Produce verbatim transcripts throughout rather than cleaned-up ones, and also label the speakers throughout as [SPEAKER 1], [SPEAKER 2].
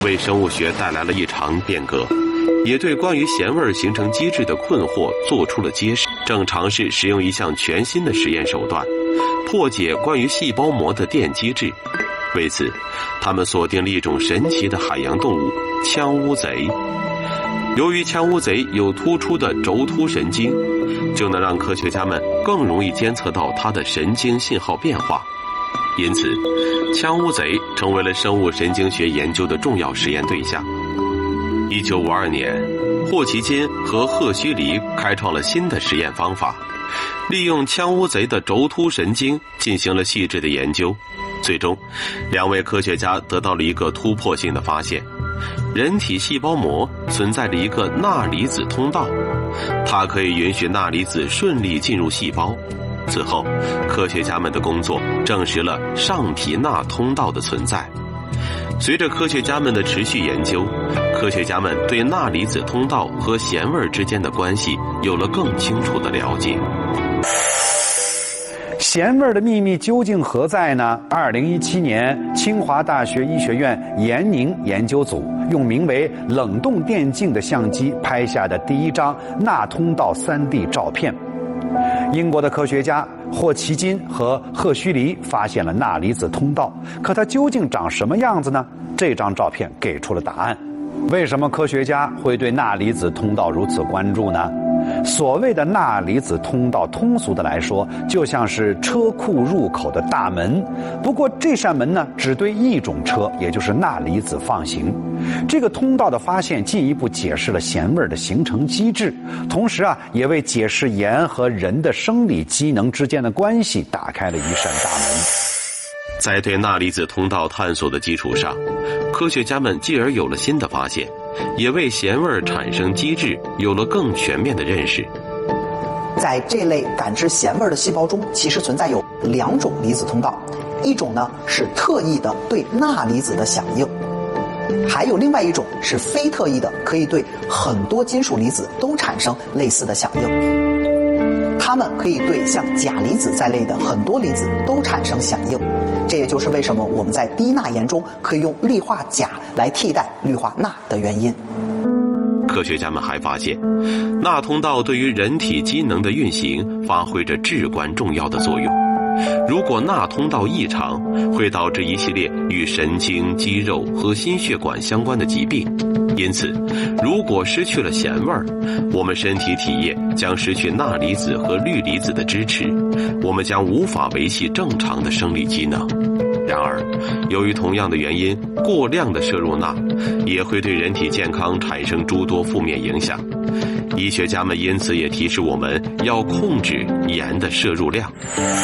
[SPEAKER 1] 为生物学带来了一场变革，也对关于咸味形成机制的困惑做出了揭示。正尝试使用一项全新的实验手段，破解关于细胞膜的电机制。为此，他们锁定了一种神奇的海洋动物——枪乌贼。由于枪乌贼有突出的轴突神经，就能让科学家们更容易监测到它的神经信号变化。因此，枪乌贼成为了生物神经学研究的重要实验对象。一九五二年，霍奇金和赫胥黎开创了新的实验方法，利用枪乌贼的轴突神经进行了细致的研究。最终，两位科学家得到了一个突破性的发现：人体细胞膜存在着一个钠离子通道，它可以允许钠离子顺利进入细胞。此后，科学家们的工作证实了上皮钠通道的存在。随着科学家们的持续研究，科学家们对钠离子通道和咸味之间的关系有了更清楚的了解。
[SPEAKER 2] 咸味的秘密究竟何在呢？二零一七年，清华大学医学院延宁研究组用名为冷冻电镜的相机拍下的第一张钠通道 三 D 照片。英国的科学家霍奇金和赫胥黎发现了钠离子通道，可它究竟长什么样子呢？这张照片给出了答案。为什么科学家会对钠离子通道如此关注呢？所谓的钠离子通道，通俗的来说，就像是车库入口的大门。不过这扇门呢，只对一种车，也就是钠离子放行。这个通道的发现，进一步解释了咸味的形成机制，同时啊，也为解释盐和人的生理机能之间的关系打开了一扇大门。
[SPEAKER 1] 在对钠离子通道探索的基础上，科学家们继而有了新的发现，也为咸味产生机制有了更全面的认识。
[SPEAKER 3] 在这类感知咸味的细胞中，其实存在有两种离子通道，一种呢是特异的对钠离子的响应，还有另外一种是非特异的，可以对很多金属离子都产生类似的响应。它们可以对像钾离子在内的很多离子都产生响应，这也就是为什么我们在低钠盐中可以用氯化钾来替代氯化钠的原因。
[SPEAKER 1] 科学家们还发现，钠通道对于人体机能的运行发挥着至关重要的作用。如果钠通道异常，会导致一系列与神经、肌肉和心血管相关的疾病。因此，如果失去了咸味儿，我们身体体液将失去钠离子和氯离子的支持，我们将无法维系正常的生理机能。然而，由于同样的原因，过量的摄入钠也会对人体健康产生诸多负面影响。医学家们因此也提示我们要控制盐的摄入量。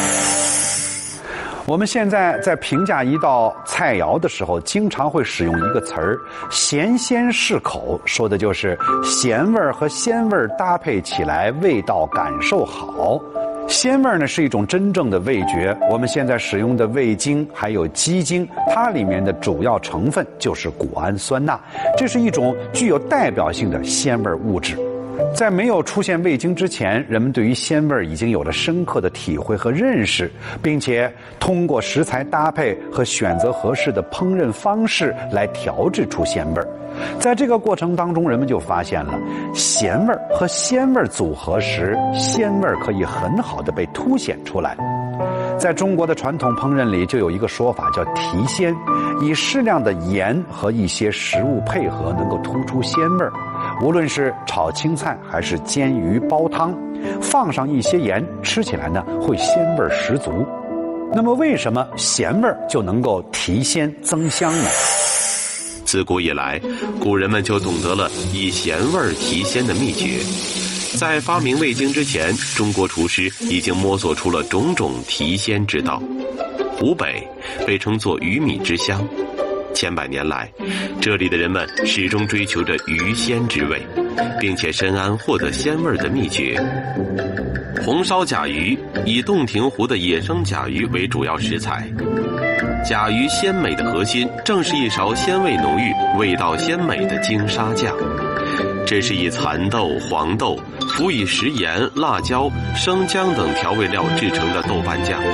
[SPEAKER 2] 我们现在在评价一道菜肴的时候，经常会使用一个词儿“咸鲜适口”，说的就是咸味和鲜味搭配起来，味道感受好。鲜味呢是一种真正的味觉，我们现在使用的味精还有鸡精，它里面的主要成分就是谷氨酸钠，这是一种具有代表性的鲜味物质。在没有出现味精之前，人们对于鲜味已经有了深刻的体会和认识，并且通过食材搭配和选择合适的烹饪方式来调制出鲜味。在这个过程当中，人们就发现了咸味和鲜味组合时，鲜味可以很好的被凸显出来。在中国的传统烹饪里，就有一个说法叫提鲜，以适量的盐和一些食物配合，能够突出鲜味。无论是炒青菜还是煎鱼煲汤，放上一些盐，吃起来呢会鲜味十足。那么为什么咸味就能够提鲜增香呢？
[SPEAKER 1] 自古以来，古人们就懂得了以咸味提鲜的秘诀。在发明味精之前，中国厨师已经摸索出了种种提鲜之道。湖北被称作鱼米之乡，千百年来，这里的人们始终追求着鱼鲜之味，并且深谙获得鲜味的秘诀。红烧甲鱼以洞庭湖的野生甲鱼为主要食材，甲鱼鲜美的核心正是一勺鲜味浓郁、味道鲜美的金沙酱。这是以蚕豆、黄豆辅以食盐、辣椒、生姜等调味料制成的豆瓣酱。